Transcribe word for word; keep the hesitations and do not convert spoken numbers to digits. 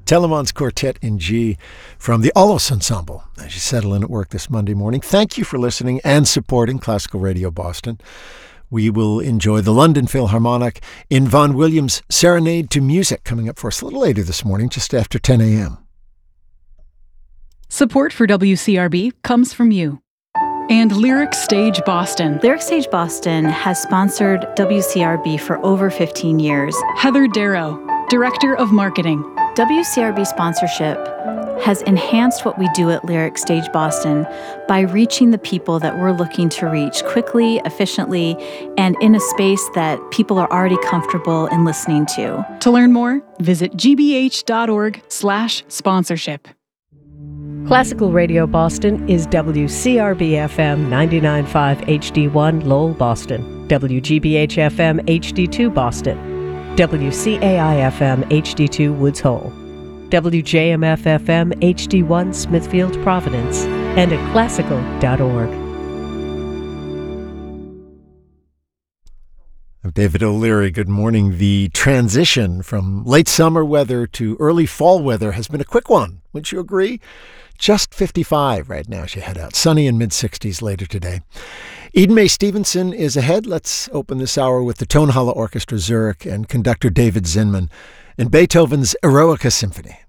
Telemans Quartet in G from the Olos Ensemble as you settle in at work this Monday morning. Thank you for listening and supporting Classical Radio Boston. We will enjoy the London Philharmonic in Vaughan Williams' Serenade to Music coming up for us a little later this morning, just after ten a.m. Support for W C R B comes from you and Lyric Stage Boston. Lyric Stage Boston has sponsored W C R B for over fifteen years. Heather Darrow, Director of Marketing. W C R B sponsorship has enhanced what we do at Lyric Stage Boston by reaching the people that we're looking to reach quickly, efficiently, and in a space that people are already comfortable in listening to. To learn more, visit gbh.org slash sponsorship. Classical Radio Boston is W C R B F M ninety-nine point five H D one Lowell, Boston, W G B H F M H D two Boston, W C A I F M H D two Woods Hole, W J M F F M H D one Smithfield, Providence, and at classical dot org. David O'Leary, good morning. The transition from late summer weather to early fall weather has been a quick one. Wouldn't you agree? Just fifty-five right now as you head out. Sunny and mid-sixties later today. Eden May Stevenson is ahead. Let's open this hour with the Tonhalle Orchestra Zurich and conductor David Zinman and Beethoven's Eroica Symphony.